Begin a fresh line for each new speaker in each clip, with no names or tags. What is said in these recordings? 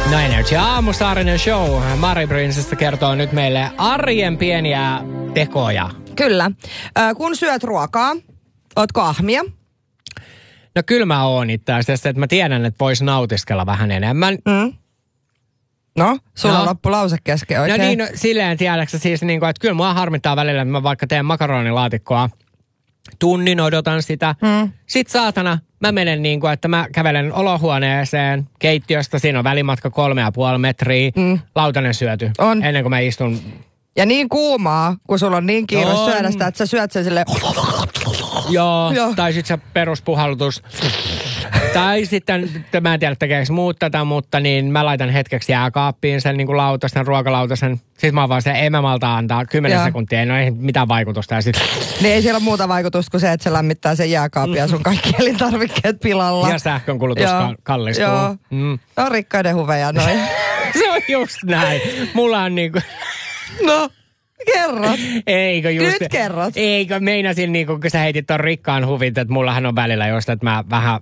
No Energy aamusaarinen show. Mari Prinsesta kertoo nyt meille arjen pieniä tekoja.
Kyllä. Kun syöt ruokaa, ootko ahmia?
No kyllä mä oon itse asiassa, että mä tiedän, että vois nautiskella vähän enemmän.
No, sulla loppu lause kesken oikein.
No niin, silleen tiedäksä siis, niin kuin, että kyllä mua harmittaa välillä, että mä vaikka teen makaronilaatikkoa, tunnin odotan sitä. Sitten saatana, mä menen niin kuin, että mä kävelen olohuoneeseen keittiöstä, siinä on välimatka 3,5 metriä, lautanen syöty.
On.
Ennen kuin mä istun.
Ja niin kuumaa, kun sulla on niin kiire syödä sitä, että sä syöt sen silleen.
Joo, tai sitten se peruspuhallutus. Tai sitten, mä en tiedä tekeekö muut tätä, mutta niin mä laitan hetkeksi jääkaappiin sen niin kuin lautasen, ruokalautasen. Sitten mä vaan se, ei mä malta antaa 10 sekuntia, ei ole mitään vaikutusta. Ja sit...
Niin ei siellä ole muuta vaikutusta kuin se, että se lämmittää sen jääkaapin ja sun kaikki elintarvikkeet pilalla.
Ja sähkön kulutus kallistuu.
Joo, on rikkaiden huveja noin.
Se on just näin. Mulla on niinku...
No, kerrot.
Eikö just...
Nyt kerrot.
Eikö meinasin niinku, kun sä heitit ton rikkaan huvin, että mullahan on välillä just, että mä vähän...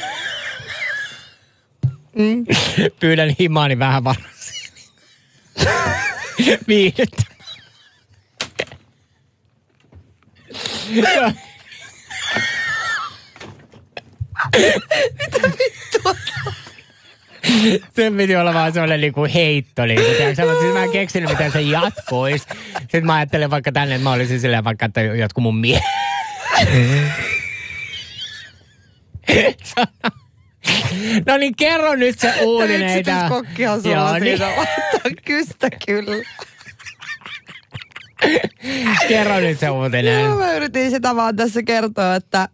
Pyydän himaani vähän varsin. Viihdyttä.
Mitä vittua?
Sen piti olla vaan sellainen niinku heitto. Mutta siis mä en keksinyt, miten se jatkuisi. Sitten mä ajattelin vaikka tänne, että mä olisin silleen vaikka, että jotkut mun No niin, kerro nyt se uutinen.
Yksityiskokkihan sulla siinä laittaa kystä kyllä.
Kerro nyt se uutinen.
Joo, mä yritin sitä vaan tässä kertoa, että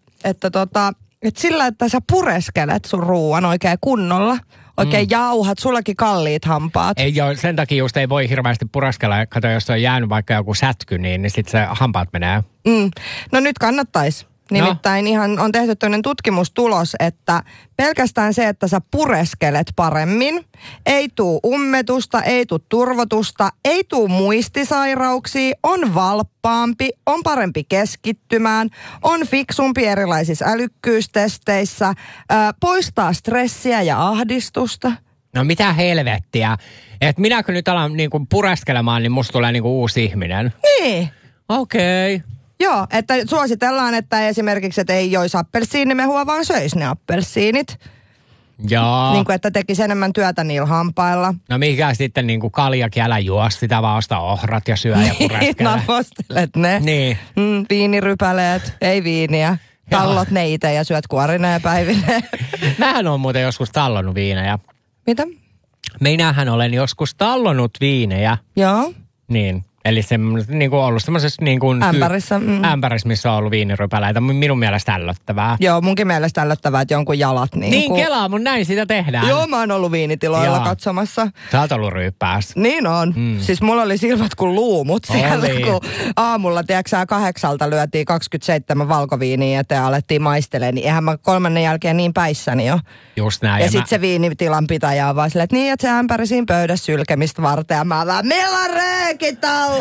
sillä, että sä pureskelet sun ruuan oikein kunnolla, oikein jauhat, sullakin kalliit hampaat.
Ei joo, sen takia just ei voi hirveästi pureskella. Kato, jos on jäänyt vaikka joku sätky, niin sitten se hampaat menee.
No nyt kannattaisi. Nimittäin ihan on tehty toinen tutkimustulos, että pelkästään se, että sä pureskelet paremmin, ei tuu ummetusta, ei tuu turvotusta, ei tuu muistisairauksia, on valppaampi, on parempi keskittymään, on fiksumpi erilaisissa älykkyystesteissä, poistaa stressiä ja ahdistusta.
No mitä helvettiä. Että minäkö nyt alan niinku pureskelemaan, niin musta tulee niinku uusi ihminen.
Niin.
Okei.
Joo, että suositellaan, että esimerkiksi, että ei joisi appelsiinimehua, vaan söisi ne appelsiinit.
Joo.
Niin kuin, että tekisi enemmän työtä niillä hampailla.
No mikä sitten niin kuin kaljakin, älä juo sitä, vaan osta ohrat ja syö ja pureskele.
Napostelet ne.
Niin.
Viinirypäleet, ei viiniä. Tallot ne itse ja syöt kuorineen päivineen.
Mähän on muuten joskus tallonut viinejä.
Mitä?
Minähän olen joskus tallonut viinejä.
Joo.
Niin. Eli se niin kuin ollut semmoisessa niin kuin ämpärissä, missä on ollut viinirypäleitä. Minun mielestä ällöttävää.
Joo, munkin mielestä ällöttävää, että jonkun jalat
niin kelaa, mun näin sitä tehdään.
Joo, mä oon ollut viinitiloilla katsomassa.
Sä oot ollut ryyppäässä.
Niin on. Siis mulla oli silmät kuin luumut siellä, kun aamulla, tiedätkö 8 lyötiin 27 valkoviiniä eteen ja alettiin maistelemaan. Niin eihän mä 3 jälkeen niin päissäni jo.
Just näin.
Ja sit se viinitilan pitäjä on vaan silleen, että niin, että se ämpäri siinä pöydässä sylkemistä varten. Ja mä vaan, meillä on röökitalko!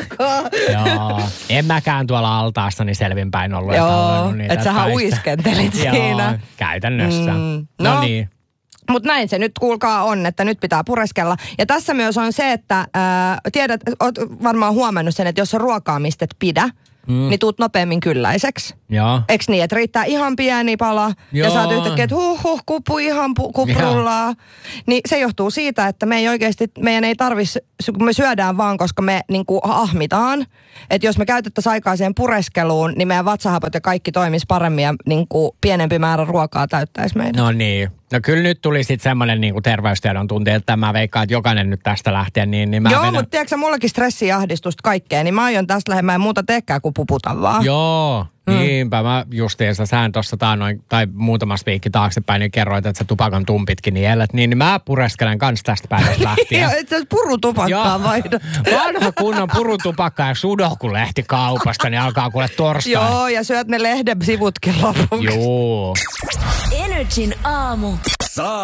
Joo. En mäkään tuolla altaassani selvinpäin ollut.
Joo, että sähän uiskentelit siinä.
Joo, käytännössä. No niin.
Mutta näin se nyt kuulkaa on, että nyt pitää pureskella. Ja tässä myös on se, että tiedät, oot varmaan huomannut sen, että jos sä ruokaamista et pidä, niin tuut nopeammin kylläiseksi.
Joo.
Eiks niin, että riittää ihan pieni pala ja sä oot yhtäkkiä, että kupu ihan kuprullaa. Niin se johtuu siitä, että meidän ei tarvitse, kun me syödään vaan, koska me niinku ahmitaan. Että jos me käytettäisiin aikaa siihen pureskeluun, niin meidän vatsahapot ja kaikki toimis paremmin ja niinku pienempi määrä ruokaa täyttäisi meidän.
No niin. No kyllä nyt tuli sitten semmoinen niinku terveystiedon tunti, että mä veikkaan, että jokainen nyt tästä lähtien, niin mä
Joo, mutta tiedätkö mullakin stressiahdistusta kaikkea, niin mä aion tästä lähemmä en muuta teekään kuin puputa vaan.
Joo, niinpä. Mä justiinsa sään tuossa tai muutamassa viikki taaksepäin, niin kerroit, että sä tupakan tumpitkin nielet, niin mä pureskelen kans tästä päivästä lähtien.
Joo, itse asiassa purutupakkaa vaihda.
Vanha kunnon purutupakka ja sudoku-lehti kaupasta, niin alkaa kuule torstaina.
Joo, ja syöt ne lehden sivutkin lopuksi.
Joo.
Energin aamu.